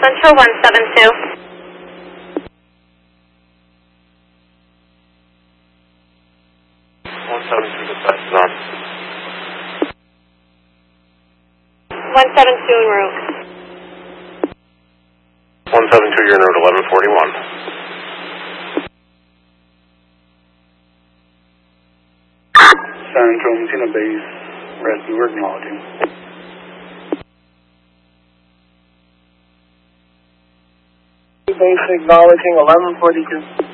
Central 172. 172 dispatch is on. 172 en route. 172, you're in route 1141. Central Messina Base, rescue, we're acknowledging. Base acknowledging 1142.